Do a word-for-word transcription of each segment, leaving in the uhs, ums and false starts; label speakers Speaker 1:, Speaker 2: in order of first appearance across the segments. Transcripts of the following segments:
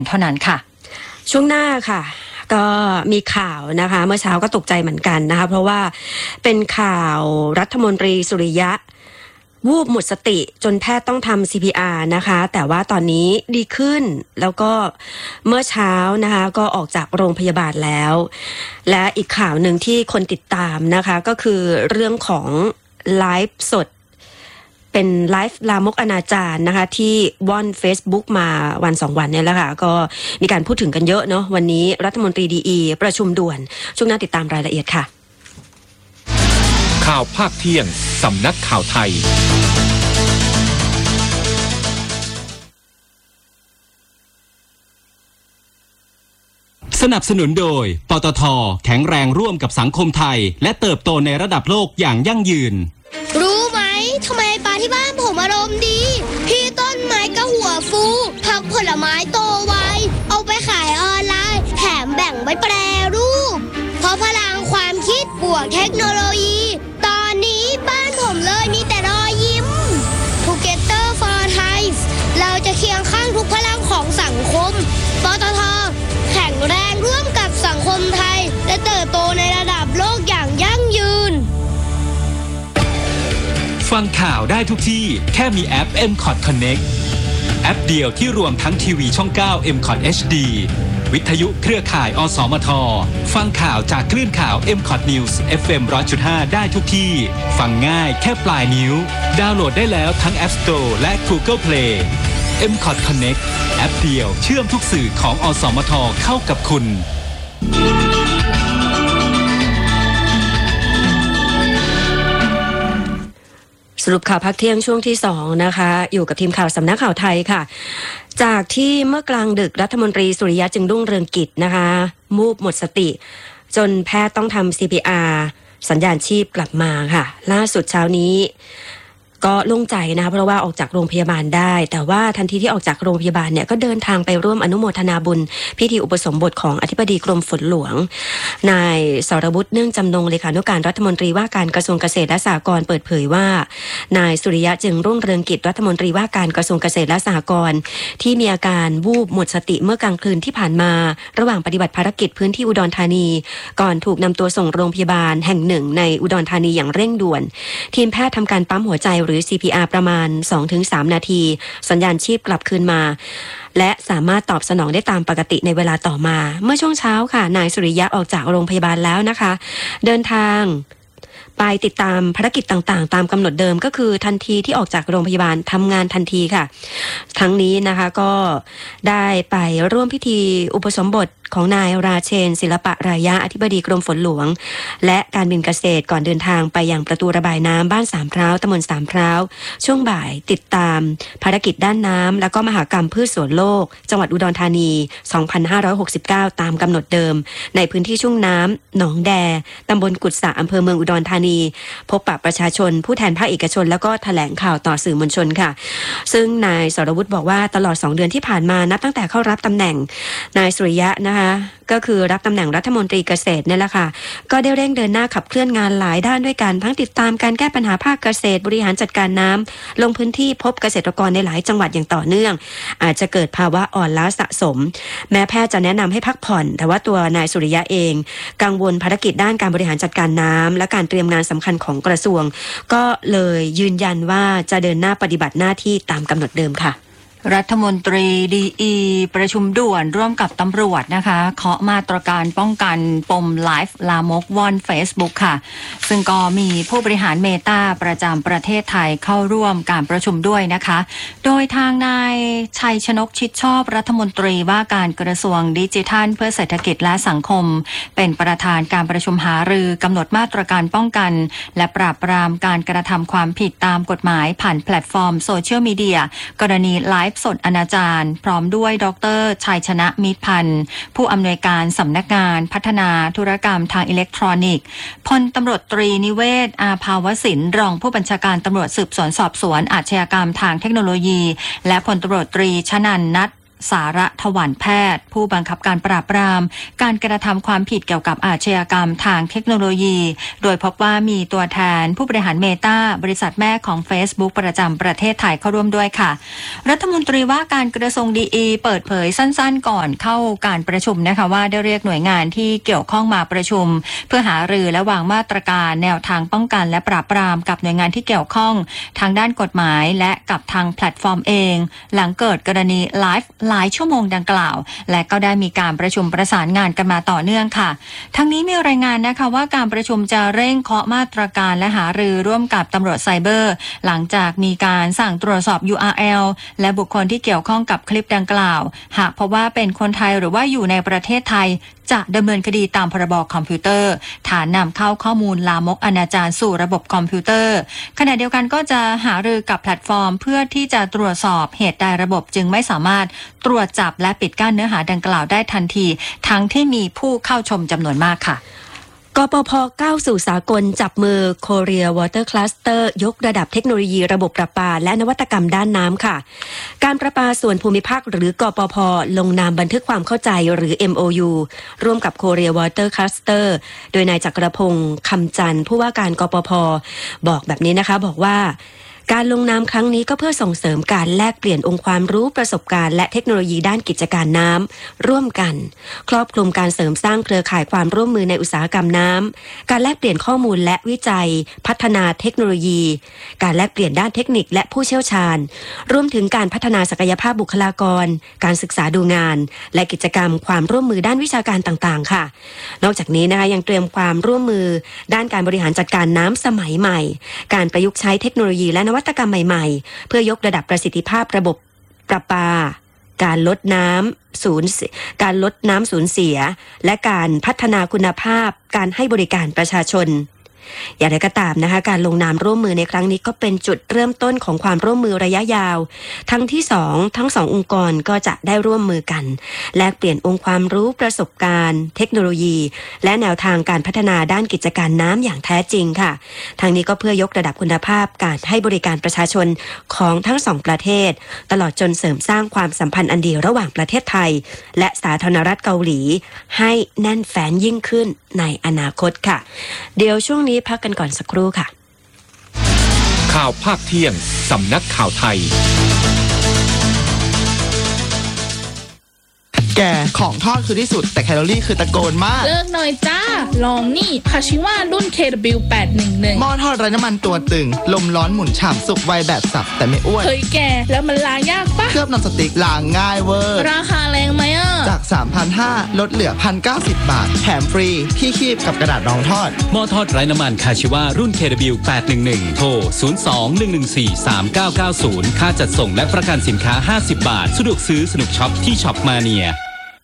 Speaker 1: เท่านั้นค่ะ
Speaker 2: ช่วงหน้าค่ะก็มีข่าวนะคะเมื่อเช้าก็ตกใจเหมือนกันนะคะเพราะว่าเป็นข่าวรัฐมนตรีสุริยะวูบหมดสติจนแพทย์ต้องทำ ซี พี อาร์ นะคะแต่ว่าตอนนี้ดีขึ้นแล้วก็เมื่อเช้านะคะก็ออกจากโรงพยาบาลแล้วและอีกข่าวหนึ่งที่คนติดตามนะคะก็คือเรื่องของไลฟ์สดเป็นไลฟ์ลามกอนาจารนะคะที่ว่อน Facebook มาวันสองวันเนี่ยแหละค่ะก็มีการพูดถึงกันเยอะเนาะวันนี้รัฐมนตรีดีอีประชุมด่วนช่วงหน้าติดตามรายละเอียดค่ะ
Speaker 3: ข่าวภาคเที่ยงสำนักข่าวไทย
Speaker 4: สนับสนุนโดยปตท.แข็งแรงร่วมกับสังคมไทยและเติบโตในระดับโลกอย่างยั่งยืน
Speaker 5: รู้ไหมทำไมปลาที่บ้านผมอารมณ์ดีพี่ต้นไม้ก็หัวฟูผักผลไม้โตไวเอาไปขายออนไลน์แถมแบ่งไว้แปรรูปเพราะพลังความคิดบวกเทคโนโลยีตอนนี้บ้านผมเลยมีแต่รอยยิ้ม Together for Thai เราจะเคียงข้างทุกพลังของสังคมปตท.แข็งแรงร่วมกับสังคมไทยและเติบโตในระดับโลกอย่างยั่งยืน
Speaker 4: ฟังข่าวได้ทุกที่แค่มีแอป เอ็ม คอท Connect แอปเดียวที่รวมทั้งทีวีช่อง เก้า เอ็ม คอท เอช ดี วิทยุเครือข่ายอสมทฟังข่าวจากคลื่นข่าว เอ็ม คอท News เอฟ เอ็ม หนึ่งร้อยจุดห้า ได้ทุกที่ฟังง่ายแค่ปลายนิ้วดาวน์โหลดได้แล้วทั้ง App Store และ Google Play เอ็ม คอท Connect แอปเดียวเชื่อมทุกสื่อของอสมทเข้ากับคุณ
Speaker 2: สรุปข่าวพักเที่ยงช่วงที่สองนะคะอยู่กับทีมข่าวสำนักข่าวไทยค่ะจากที่เมื่อกลางดึกรัฐมนตรีสุริยะจึงรุ่งเรืองกิจนะคะมูบหมดสติจนแพทย์ต้องทำ ซี พี อาร์ สัญญาณชีพกลับมาค่ะล่าสุดเช้านี้ก็โล่งใจนะคะเพราะว่าออกจากโรงพยาบาลได้แต่ว่าทันทีที่ออกจากโรงพยาบาลเนี่ยก็เดินทางไปร่วมอนุโมทนาบุญพิธีอุปสมบทของอธิบดีกรมฝนหลวงนายสรวุฒิเนื่องจำนงเลขานุการรัฐมนตรีว่าการกระทรวงเกษตรและสหกรณ์เปิดเผยว่านายสุริยะจึงรุ่งเรืองกิจรัฐมนตรีว่าการกระทรวงเกษตรและสหกรณ์ที่มีอาการวูบหมดสติเมื่อกลางคืนที่ผ่านมาระหว่างปฏิบัติภารกิจพื้นที่อุดรธานีก่อนถูกนำตัวส่งโรงพยาบาลแห่งหนึ่งในอุดรธานีอย่างเร่งด่วนทีมแพทย์ทำการปั๊มหัวใจหรือ ซี พี อาร์ ประมาณ สองถึงสาม นาทีสัญญาณชีพกลับคืนมาและสามารถตอบสนองได้ตามปกติในเวลาต่อมาเมื่อช่วงเช้าค่ะนายสุริยะออกจากโรงพยาบาลแล้วนะคะเดินทางไปติดตามภารกิจต่างๆตามกำหนดเดิมก็คือทันทีที่ออกจากโรงพยาบาลทำงานทันทีค่ะทั้งนี้นะคะก็ได้ไปร่วมพิธีอุปสมบทของนายราเชนศิลปะรายะอธิบดีกรมฝนหลวงและการบินเกษตรก่อนเดินทางไปยังประตูระบายน้ำบ้านสามพร้าวตำบลสามพร้าวช่วงบ่ายติดตามภารกิจด้านน้ำแล้วก็มหกรรมพืชสวนโลกจังหวัดอุดรธานีสองพันห้าร้อยหกสิบเก้าตามกำหนดเดิมในพื้นที่ชุ่มน้ำหนองแดตำบลกุดสะอำเภอเมืองอุดรธานีพบปะประชาชนผู้แทนภาคเอกชนแล้วก็แถลงข่าวต่อสื่อมวลชนค่ะซึ่งนายสรวุฒิบอกว่าตลอดสองเดือนที่ผ่านมานับตั้งแต่เข้ารับตำแหน่งนายสุริยะนะคะก็คือรับตำแหน่งรัฐมนตรีเกษตรนี่แหละค่ะก็ได้เร่งเดินหน้าขับเคลื่อนงานหลายด้านด้วยกันทั้งติดตามการแก้ปัญหาภาคเกษตรบริหารจัดการน้ำลงพื้นที่พบเกษตรกรในหลายจังหวัดอย่างต่อเนื่องอาจจะเกิดภาวะอ่อนล้าสะสมแม้แพทย์จะแนะนำให้พักผ่อนแต่ว่าตัวนายสุริยะเองกังวลภารกิจด้านการบริหารจัดการน้ำและการเตรียมงานสำคัญของกระทรวงก็เลยยืนยันว่าจะเดินหน้าปฏิบัติหน้าที่ตามกำหนดเดิมค่ะ
Speaker 1: รัฐมนตรีดีอีประชุมด่วนร่วมกับตำรวจนะคะเคาะมาตรการป้องกันปมไลฟ์ลามกว่อน Facebook ค่ะซึ่งก็มีผู้บริหารเมตาประจำประเทศไทยเข้าร่วมการประชุมด้วยนะคะโดยทางนายชัยชนกชิดชอบรัฐมนตรีว่าการกระทรวงดิจิทัลเพื่อเศรษฐกิจและสังคมเป็นประธานการประชุมหารือกำหนดมาตรการป้องกันและปราบปรามการกระทำความผิดตามกฎหมายผ่านแพลตฟอร์มโซเชียลมีเดียกรณีไลฟ์สดอนาจารพร้อมด้วยดร.ชัยชนะมิตรพันธ์ผู้อำนวยการสำนักงานพัฒนาธุรกรรมทางอิเล็กทรอนิกส์พลตำรวจตรีนิเวศอาภาวสินรองผู้บัญชาการตำรวจสืบสวนสอบสวนอาชญากรรมทางเทคโนโลยีและพลตำรวจตรีชนันท์นัทสารถวันแพทย์ผู้บังคับการปราบปรามการกระทำความผิดเกี่ยวกับอาชญากรรมทางเทคโนโลยีโดยพบว่ามีตัวแทนผู้บริหารเมตาบริษัทแม่ของ Facebook ประจำประเทศไทยเข้าร่วมด้วยค่ะรัฐมนตรีว่าการกระทรวงดีอีเปิดเผยสั้นๆก่อนเข้าการประชุมนะคะว่าได้เรียกหน่วยงานที่เกี่ยวข้องมาประชุมเพื่อหารือและวางมาตรการแนวทางป้องกันและปราบปรามกับหน่วยงานที่เกี่ยวข้องทางด้านกฎหมายและกับทางแพลตฟอร์มเองหลังเกิดกรณีไลฟ์หลายชั่วโมงดังกล่าวและก็ได้มีการประชุมประสานงานกันมาต่อเนื่องค่ะทั้งนี้มีรายงานนะคะว่าการประชุมจะเร่งเคาะมาตรการและหารือร่วมกับตำรวจไซเบอร์หลังจากมีการสั่งตรวจสอบ ยู อาร์ แอล และบุคคลที่เกี่ยวข้องกับคลิปดังกล่าวหากพบว่าเป็นคนไทยหรือว่าอยู่ในประเทศไทยจะดำเนินคดีตามพรบคอมพิวเตอร์ฐานนำเข้าข้อมูลลามกอนาจารสู่ระบบคอมพิวเตอร์ขณะเดียวกันก็จะหารือกับแพลตฟอร์มเพื่อที่จะตรวจสอบเหตุใดระบบจึงไม่สามารถตรวจจับและปิดกั้นเนื้อหาดังกล่าวได้ทันทีทั้งที่มีผู้เข้าชมจำนวนมากค่ะ
Speaker 2: กปภ.ก้าวสู่สากลจับมือ Korea Water Cluster ยกระดับเทคโนโลยีระบบประปาและนวัตกรรมด้านน้ำค่ะการประปาส่วนภูมิภาคหรือกปภ.ลงนามบันทึกความเข้าใจหรือ เอ็ม โอ ยู ร่วมกับ Korea Water Cluster โดยนายจักรพงศ์คำจันทร์ผู้ว่าการกปภ.บอกแบบนี้นะคะบอกว่าการลงนามครั้งนี้ก็เพื่อส่งเสริมการแลกเปลี่ยนองค์ความรู้ประสบการณ์และเทคโนโลยีด้านกิจการน้ำร่วมกันครอบคลุมการเสริมสร้างเครือข่ายความร่วมมือในอุตสาหกรรมน้ำการแลกเปลี่ยนข้อมูลและวิจัยพัฒนาเทคโนโลยีการแลกเปลี่ยนด้านเทคนิคและผู้เชี่ยวชาญรวมถึงการพัฒนาศักยภาพบุคลากรการศึกษาดูงานและกิจกรรมความร่วมมือด้านวิชาการต่างๆค่ะนอกจากนี้นะคะยังเตรียมความร่วมมือด้านการบริหารจัดการน้ำสมัยใหม่การประยุกต์ใช้เทคโนโลยีและนวัตกรรมใหม่ๆเพื่อยกระดับประสิทธิภาพระบบประปาการลดน้ำสูญการลดน้ำสูญเสียและการพัฒนาคุณภาพการให้บริการประชาชนอย่างไรก็ตามนะคะการลงนามร่วมมือในครั้งนี้ก็เป็นจุดเริ่มต้นของความร่วมมือระยะยาวทั้งที่สองทั้งสององค์กรก็จะได้ร่วมมือกันแลกเปลี่ยนองค์ความรู้ประสบการณ์เทคโนโลยีและแนวทางการพัฒนาด้านกิจการน้ำอย่างแท้จริงค่ะทางนี้ก็เพื่อยกระดับคุณภาพการให้บริการประชาชนของทั้งสองประเทศตลอดจนเสริมสร้างความสัมพันธ์อันดีระหว่างประเทศไทยและสาธารณรัฐเกาหลีให้แน่นแฟ้นยิ่งขึ้นในอนาคตค่ะเดี๋ยวช่วงนี้พักกันก่อนสักครู่ค่ะ
Speaker 3: ข่าวภาคเที่ยงสำนักข่าวไทย
Speaker 6: แกของทอดคือที่สุดแต่แคลอรี่คือตะโกนมาก
Speaker 7: เลิกหน่อยจ้าลองนี่คาชิว่ารุ่น เค ดับเบิลยู แปดหนึ่งหนึ่ง
Speaker 6: หม้อทอดไร้น้ำมันตัวตึงลมร้อนหมุนฉ่ำสุกไวแบบสับแต่ไม่อ้วน
Speaker 7: เฮ้ยแกแล้วมันล้างยากปะ
Speaker 6: เคลือบนอนสติ๊กล้างง่ายเวอร์
Speaker 7: ราคาแรงไหมอ่ะ
Speaker 6: จาก สามพันห้าร้อย ลดเหลือ หนึ่งพันเก้าสิบ บาทแถมฟรีที่คีบกับกระดาษรองทอด
Speaker 4: หม้อทอดไร้น้ำมันคาชิว่ารุ่น เค ดับเบิลยู แปดหนึ่งหนึ่ง โทร ศูนย์ สอง หนึ่ง หนึ่ง สี่ สาม เก้า เก้า ศูนย์ ค่าจัดส่งและประกันสินค้าห้าสิบบาทสะดวกซื้อสนุกช็อปที่ช็อปมาเนีย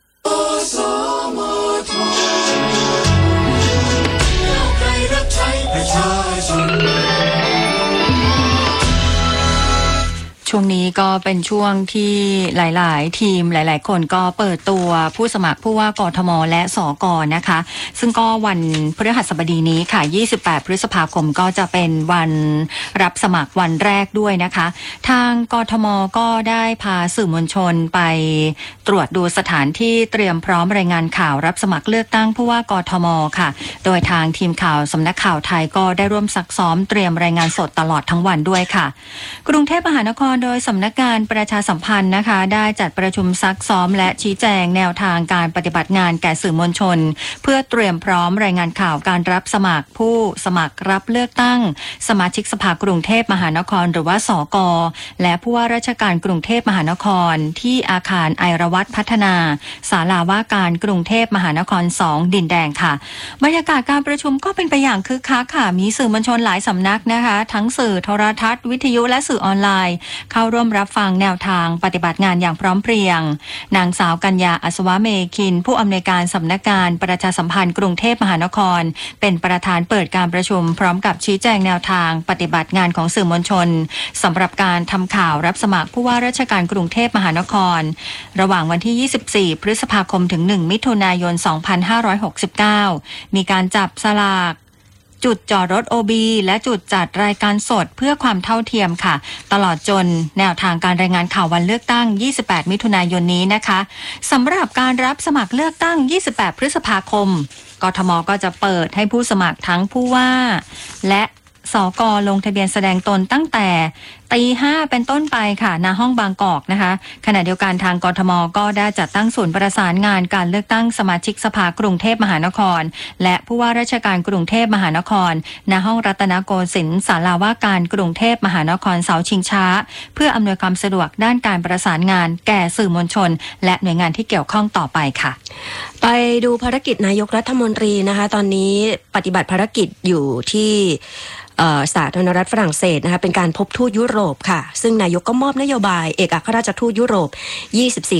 Speaker 1: ช่วงนี้ก็เป็นช่วงที่หลายๆทีมหลายๆคนก็เปิดตัวผู้สมัครผู้ว่ากทมและสกนะคะซึ่งก็วันพฤหัสบดีนี้ค่ะยี่สิบแปดพฤษภาคมก็จะเป็นวันรับสมัครวันแรกด้วยนะคะทางกทมก็ได้พาสื่อมวลชนไปตรวจดูสถานที่เตรียมพร้อมรายงานข่าวรับสมัครเลือกตั้งผู้ว่ากทมค่ะโดยทางทีมข่าวสำนักข่าวไทยก็ได้ร่วมซักซ้อมเตรียมรายงานสดตลอดทั้งวันด้วยค่ะกรุงเทพมหานครโดยสำนักงานประชาสัมพันธ์นะคะได้จัดประชุมซักซ้อมและชี้แจงแนวทางการปฏิบัติงานแก่สื่อมวลชนเพื่อเตรียมพร้อมรายงานข่าวการรับสมัครผู้สมัครรับเลือกตั้งสมาชิกสภากรุงเทพมหานครหรือว่าสก.และผู้ว่าราชการกรุงเทพมหานครที่อาคารไอรวัตพัฒนาศาลาว่าการกรุงเทพมหานครสองดินแดงค่ะบรรยากาศการประชุมก็เป็นไปอย่างคึกคักค่ะมีสื่อมวลชนหลายสำนักนะคะทั้งสื่อโทรทัศน์วิทยุและสื่อออนไลน์เข้าร่วมรับฟังแนวทางปฏิบัติงานอย่างพร้อมเพรียงนางสาวกัญญาอัศวะเมคินผู้อำนวยการสำนักงานประชาสัมพันธ์กรุงเทพมหานครเป็นประธานเปิดการประชุมพร้อมกับชี้แจงแนวทางปฏิบัติงานของสื่อมวลชนสำหรับการทำข่าวรับสมัครผู้ว่าราชการกรุงเทพมหานครระหว่างวันที่ยี่สิบสี่พฤษภาคมถึงหนึ่งมิถุนายนสองพันห้าร้อยหกสิบเก้ามีการจับสลากจุดจอดรถ โอ บี และจุดจัดรายการสดเพื่อความเท่าเทียมค่ะตลอดจนแนวทางการรายงานข่าววันเลือกตั้งยี่สิบแปดมิถุนายนนี้นะคะสำหรับการรับสมัครเลือกตั้งยี่สิบแปดพฤษภาคมกทมก็จะเปิดให้ผู้สมัครทั้งผู้ว่าและสก.ลงทะเบียนแสดงตนตั้งแต่ตีห้าเป็นต้นไปค่ะณห้องบางกอกนะคะขณะเดียวกันทางกทมก็ได้จัดตั้งศูนย์ประสานงานการเลือกตั้งสมาชิกสภากรุงเทพมหานครและผู้ว่าราชการกรุงเทพมหานครณห้องรัตนโกสินทร์ศาลาว่าการกรุงเทพมหานครเสาชิงช้าเพื่ออำนวยความสะดวกด้านการประสานงานแก่สื่อมวลชนและหน่วยงานที่เกี่ยวข้องต่อไปค่ะ
Speaker 2: ไปดูภารกิจนายกรัฐมนตรีนะคะตอนนี้ปฏิบัติภารกิจอยู่ที่สาธารณรัฐฝรั่งเศสนะคะเป็นการพบทูตยุโรปค่ะซึ่งนายกก็มอบนโยบายเอกอัครราชทูตยุโรปยี่สิบสี่